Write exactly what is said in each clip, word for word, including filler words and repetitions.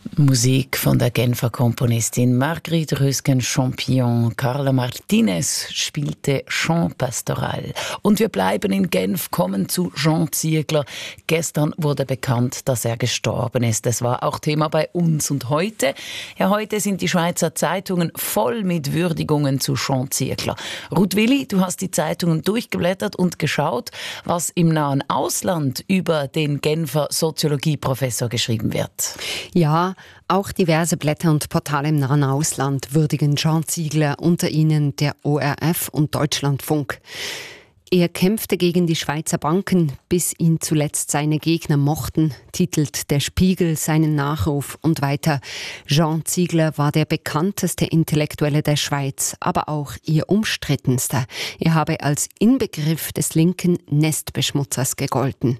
Musik von der Genfer Komponistin Marguerite Rösgen-Champion. Carla Martinez spielte Chant Pastoral. Und wir bleiben in Genf, kommen zu Jean Ziegler. Gestern wurde bekannt, dass er gestorben ist. Das war auch Thema bei uns. Und heute? Ja, heute sind die Schweizer Zeitungen voll mit Würdigungen zu Jean Ziegler. Ruth Willi, du hast die Zeitungen durchgeblättert und geschaut, was im nahen Ausland über den Genfer Soziologieprofessor geschrieben wird. Ja, auch diverse Blätter und Portale im nahen Ausland würdigen Jean Ziegler, unter ihnen der O R F und Deutschlandfunk. Er kämpfte gegen die Schweizer Banken, bis ihn zuletzt seine Gegner mochten, titelt der Spiegel seinen Nachruf und weiter. Jean Ziegler war der bekannteste Intellektuelle der Schweiz, aber auch ihr umstrittenster. Er habe als Inbegriff des linken Nestbeschmutzers gegolten.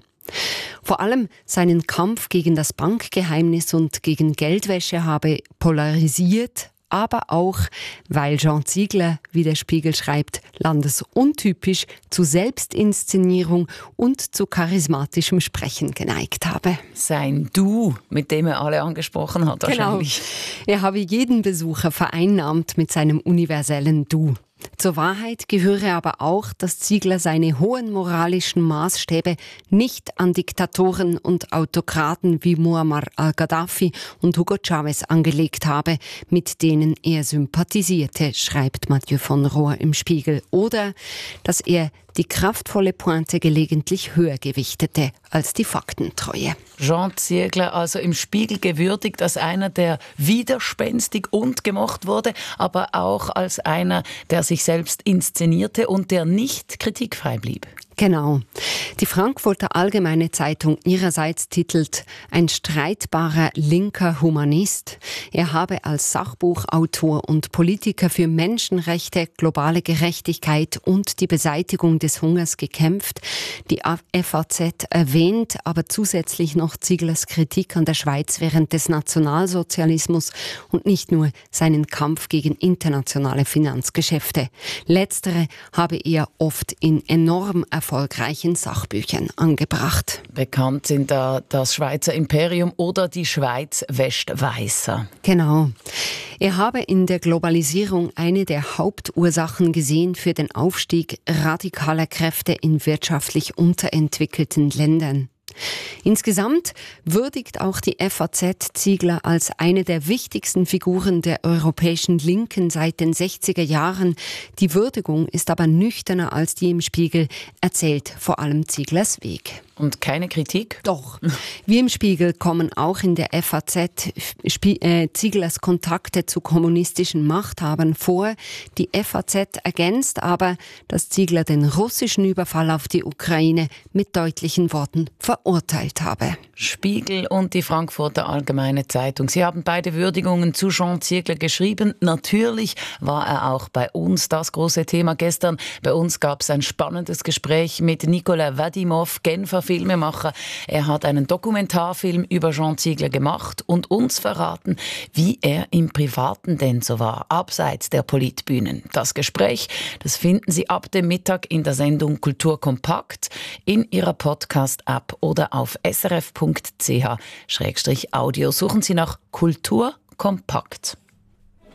Vor allem seinen Kampf gegen das Bankgeheimnis und gegen Geldwäsche habe polarisiert, aber auch, weil Jean Ziegler, wie der Spiegel schreibt, landesuntypisch zu Selbstinszenierung und zu charismatischem Sprechen geneigt habe. Sein Du, mit dem er alle angesprochen hat, wahrscheinlich. Genau. Er habe jeden Besucher vereinnahmt mit seinem universellen Du. Zur Wahrheit gehöre aber auch, dass Ziegler seine hohen moralischen Maßstäbe nicht an Diktatoren und Autokraten wie Muammar al-Gaddafi und Hugo Chavez angelegt habe, mit denen er sympathisierte, schreibt Mathieu von Rohr im Spiegel. Oder dass er die kraftvolle Pointe gelegentlich höher gewichtete als die Faktentreue. Jean Ziegler also im Spiegel gewürdigt als einer, der widerspenstig und gemocht wurde, aber auch als einer, der sich selbst inszenierte und der nicht kritikfrei blieb. Genau. Die Frankfurter Allgemeine Zeitung ihrerseits titelt »Ein streitbarer linker Humanist«. Er habe als Sachbuchautor und Politiker für Menschenrechte, globale Gerechtigkeit und die Beseitigung des Hungers gekämpft. Die F A Z erwähnt aber zusätzlich noch Zieglers Kritik an der Schweiz während des Nationalsozialismus und nicht nur seinen Kampf gegen internationale Finanzgeschäfte. Letztere habe er oft in enorm erfolgreichen Sachbüchern angebracht. Bekannt sind da das Schweizer Imperium oder die Schweiz wäscht weißer. Genau. Er habe in der Globalisierung eine der Hauptursachen gesehen für den Aufstieg radikaler Kräfte in wirtschaftlich unterentwickelten Ländern. Insgesamt würdigt auch die F A Z Ziegler als eine der wichtigsten Figuren der europäischen Linken seit den sechziger Jahren. Die Würdigung ist aber nüchterner als die im Spiegel, erzählt vor allem Zieglers Weg. Und keine Kritik? Doch. Wie im Spiegel kommen auch in der F A Z Spie- äh, Zieglers Kontakte zu kommunistischen Machthabern vor. Die F A Z ergänzt aber, dass Ziegler den russischen Überfall auf die Ukraine mit deutlichen Worten verurteilt habe. Spiegel und die Frankfurter Allgemeine Zeitung. Sie haben beide Würdigungen zu Jean Ziegler geschrieben. Natürlich war er auch bei uns das große Thema gestern. Bei uns gab es ein spannendes Gespräch mit Nicolas Vadimov, Genfer Filmemacher. Er hat einen Dokumentarfilm über Jean Ziegler gemacht und uns verraten, wie er im Privaten denn so war, abseits der Politbühnen. Das Gespräch, das finden Sie ab dem Mittag in der Sendung Kultur kompakt, in Ihrer Podcast-App oder auf s r f punkt c h Schrägstrich Audio. Suchen Sie nach Kultur kompakt.